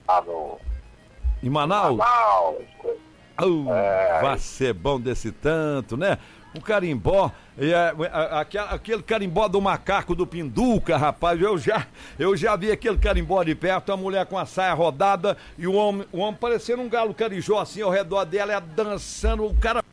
lá no Em Manaus? Manaus. Vai ser bom desse tanto, né? Um carimbó, aquele carimbó do macaco do Pinduca, rapaz, eu já vi aquele carimbó de perto, a mulher com a saia rodada e o homem parecendo um galo carijó assim ao redor dela, dançando, o cara